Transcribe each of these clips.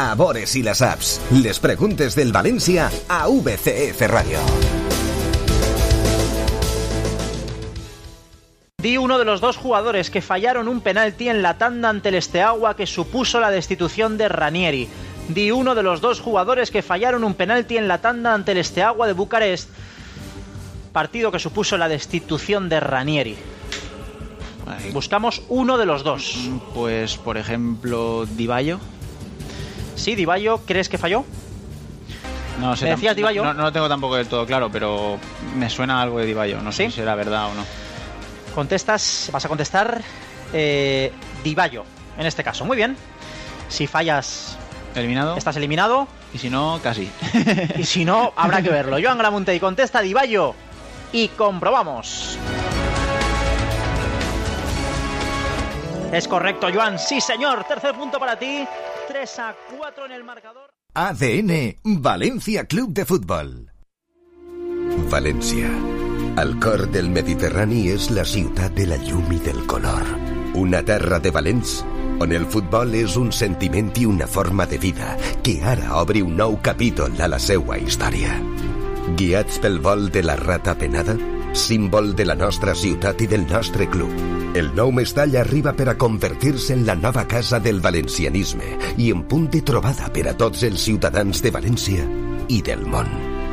a veure si la saps. Les preguntes del València a VCF Radio. Di uno de los dos jugadores que fallaron un penalti en la tanda ante el Steaua que supuso la destitución de Ranieri. Di uno de los dos jugadores que fallaron un penalti en la tanda ante el Steaua de Bucarest, partido que supuso la destitución de Ranieri. Buscamos uno de los dos. Pues, por ejemplo, Di Baio. Sí, Di Baio, ¿crees que falló? No sé. ¿Me decías Di Baio? No lo tengo tampoco del todo claro, pero me suena algo de Di Baio. No sé si será verdad o no. Vas a contestar Di Baio, en este caso. Muy bien. Si fallas, ¿eliminado? Estás eliminado. Y si no, casi. Y si no, habrá que verlo. Joan Gramuntey contesta Di Baio y comprobamos. Es correcto, Joan. Sí, señor. Tercer punto para ti. 3-4 en el marcador. ADN València Club de Futbol. València, al cor del Mediterrani, és la ciutat de la llum i del color. Una terra de valents on el futbol és un sentiment i una forma de vida que ara obre un nou capítol a la seua història. Guiats pel vol de la rata penada, símbol de la nostra ciutat i del nostre club, el nou Mestalla arriba per a convertir-se en la nova casa del valencianisme i en punt de trobada per a tots els ciutadans de València i del món.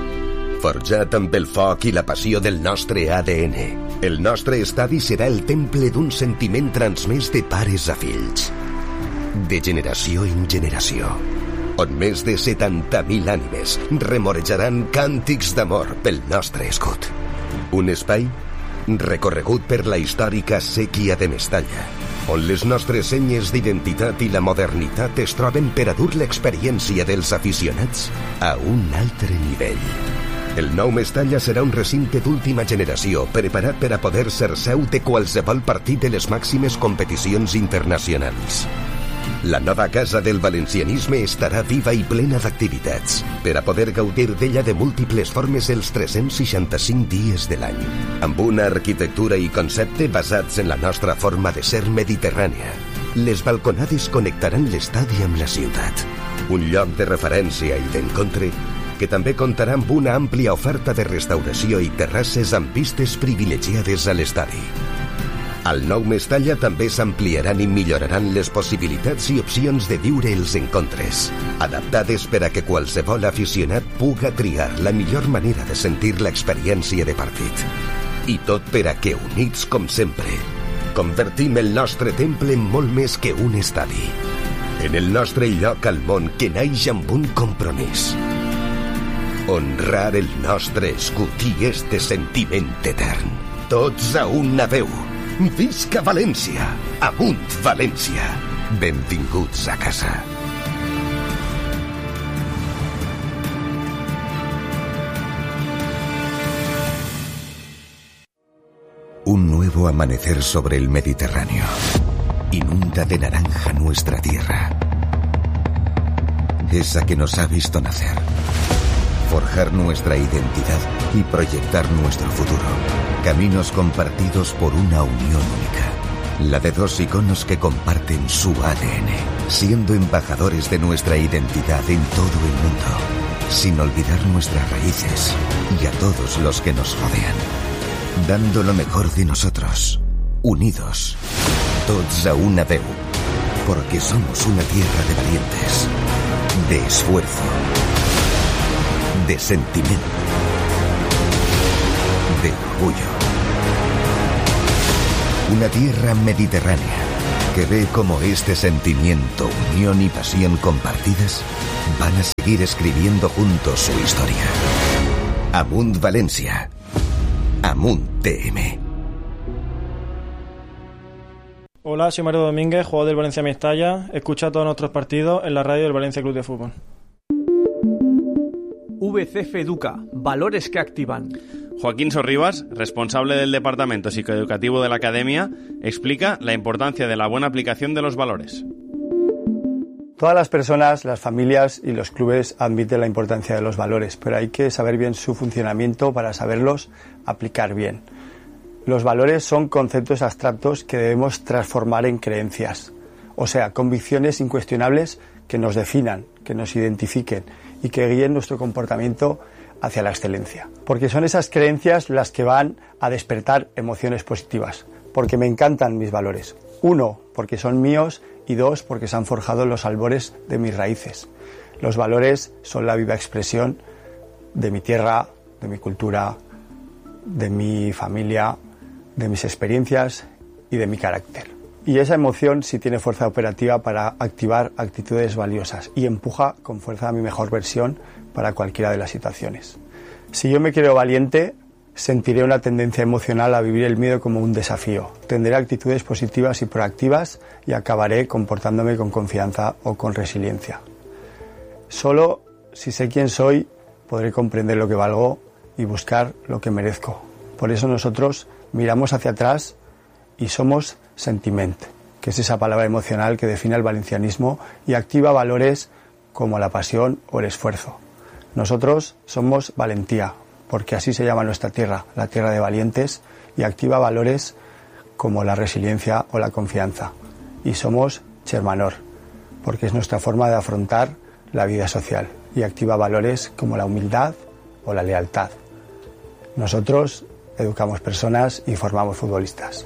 Forjat amb el foc i la passió del nostre ADN, el nostre estadi serà el temple d'un sentiment transmès de pares a fills, de generació en generació, on més de 70.000 ànimes remorejaran càntics d'amor pel nostre escut. Un espai recorregut per la històrica sèquia de Mestalla, on les nostres senyes d'identitat i la modernitat es troben per a dur l'experiència dels aficionats a un altre nivell. El nou Mestalla serà un recinte d'última generació preparat per a poder ser seu de qualsevol partit de les màximes competicions internacionals. La nova casa del valencianisme estarà viva i plena d'activitats per a poder gaudir d'ella de múltiples formes els 365 dies de l'any, amb una arquitectura i concepte basats en la nostra forma de ser mediterrània. Les balconades connectaran l'estadi amb la ciutat, un lloc de referència i d'encontre que també comptarà amb una àmplia oferta de restauració i terrasses amb vistes privilegiades a l'estadi. Al nou Mestalla també s'ampliaran i milloraran les possibilitats i opcions de viure els encontres, adaptades per a que qualsevol aficionat puga triar la millor manera de sentir l'experiència de partit. I tot per a que, units com sempre, convertim el nostre temple en molt més que un estadi, en el nostre lloc al món que naix amb un compromís: honrar el nostre escut i este sentiment etern. Tots a una veu. Visca València! Amunt València! Benvinguts a casa. Un nuevo amanecer sobre el Mediterráneo. Inunda de naranja nuestra tierra. Esa que nos ha visto nacer. Forjar nuestra identidad y proyectar nuestro futuro. Caminos compartidos por una unión única. La de dos iconos que comparten su ADN, siendo embajadores de nuestra identidad en todo el mundo, sin olvidar nuestras raíces y a todos los que nos rodean. Dando lo mejor de nosotros, unidos, tots a una veu, porque somos una tierra de valientes, de esfuerzo, de sentimiento, de orgullo. Una tierra mediterránea que ve cómo este sentimiento, unión y pasión compartidas van a seguir escribiendo juntos su historia. Amunt València. Amunt TM. Hola, soy Mario Domínguez, jugador del Valencia Mestalla. Escucha todos nuestros partidos en la radio del Valencia Club de Fútbol. VCF Educa, valores que activan. Joaquín Sorribas, responsable del Departamento Psicoeducativo de la Academia, explica la importancia de la buena aplicación de los valores. Todas las personas, las familias y los clubes admiten la importancia de los valores, pero hay que saber bien su funcionamiento para saberlos aplicar bien. Los valores son conceptos abstractos que debemos transformar en creencias. O sea, convicciones incuestionables que nos definan, que nos identifiquen y que guíen nuestro comportamiento hacia la excelencia. Porque son esas creencias las que van a despertar emociones positivas. Porque me encantan mis valores. 1, porque son míos, y 2, porque se han forjado en los albores de mis raíces. Los valores son la viva expresión de mi tierra, de mi cultura, de mi familia, de mis experiencias y de mi carácter. Y esa emoción sí tiene fuerza operativa para activar actitudes valiosas y empuja con fuerza a mi mejor versión para cualquiera de las situaciones. Si yo me creo valiente, sentiré una tendencia emocional a vivir el miedo como un desafío. Tendré actitudes positivas y proactivas y acabaré comportándome con confianza o con resiliencia. Solo si sé quién soy, podré comprender lo que valgo y buscar lo que merezco. Por eso nosotros miramos hacia atrás y somos sentiment, que es esa palabra emocional que define el valencianismo y activa valores como la pasión o el esfuerzo. Nosotros somos valentía, porque así se llama nuestra tierra, la tierra de valientes, y activa valores como la resiliencia o la confianza. Y somos Chermanor, porque es nuestra forma de afrontar la vida social, y activa valores como la humildad o la lealtad. Nosotros educamos personas y formamos futbolistas.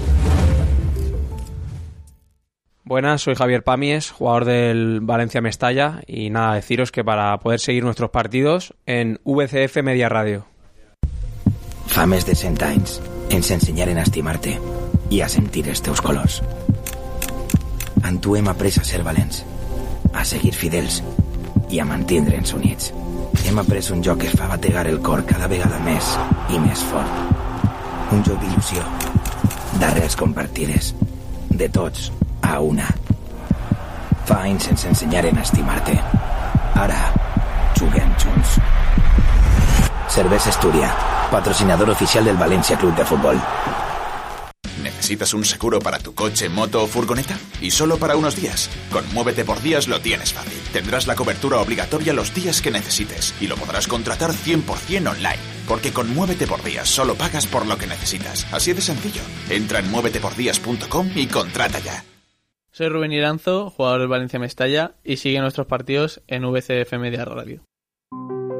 Buenas, soy Javier Pamies, jugador del Valencia Mestalla, y nada, deciros que para poder seguir nuestros partidos en VCF Media Radio. Fa més de 100 anys ens ensenyaren a estimar-te i a sentir els teus colors. Amb tu hem après a ser valents, a seguir fidels i a mantindre'ns units. Hem après un joc que fa bategar el cor cada vegada més i més fort. Un joc d'il·lusió, d'arrels compartides, de tots a una. Fa anys ens ensenyaren a estimar-te. Ara juguem junts. Cervesa Astúria, patrocinador oficial del Valencia Club de Fútbol. ¿Necesitas un seguro para tu coche, moto o furgoneta? Y solo para unos días. Con Muévete por Días lo tienes fácil. Tendrás la cobertura obligatoria los días que necesites y lo podrás contratar 100% online. Porque con Muévete por Días solo pagas por lo que necesitas. Así de sencillo. Entra en muévetepordías.com y contrata ya. Soy Rubén Iranzo, jugador del Valencia Mestalla, y sigue nuestros partidos en VCF Media Radio.